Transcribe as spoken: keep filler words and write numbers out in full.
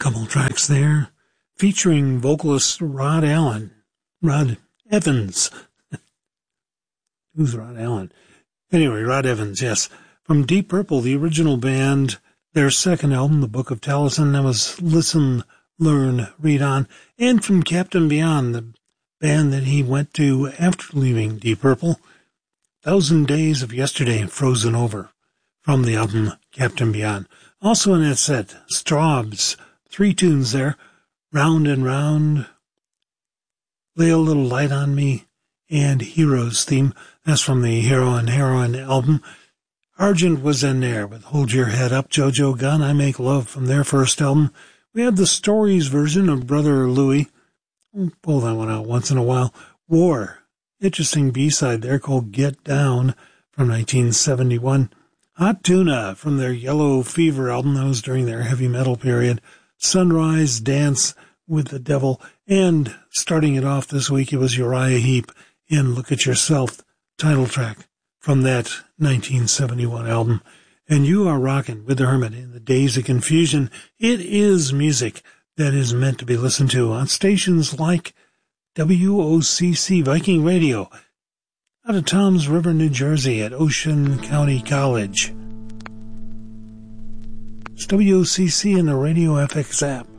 Couple tracks there featuring vocalist Rod Allen. Rod Evans. Who's Rod Allen? Anyway, Rod Evans, yes. From Deep Purple, the original band, their second album, The Book of Taliesin, that was Listen, Learn, Read On. And from Captain Beyond, the band that he went to after leaving Deep Purple, Thousand Days of Yesterday, Frozen Over, from the album Captain Beyond. Also in that set, Straubs, three tunes there, Round and Round, Lay a Little Light on Me, and Heroes theme. That's from the Hero and Heroine album. Argent was in there with Hold Your Head Up, Jojo Gunn, I Make Love from their first album. We had the Stories version of Brother Louie. We'll pull that one out once in a while. War, interesting B-side there called Get Down from nineteen seventy-one. Hot Tuna from their Yellow Fever album, that was during their heavy metal period. Sunrise, Dance with the Devil, and starting it off this week, it was Uriah Heep in Look at Yourself, title track from that nineteen seventy-one album. And you are rocking with the Hermit in the Days of Confusion. It is music that is meant to be listened to on stations like W O C C Viking Radio, out of Toms River, New Jersey at Ocean County College. It's W O C C and the Radio F X app.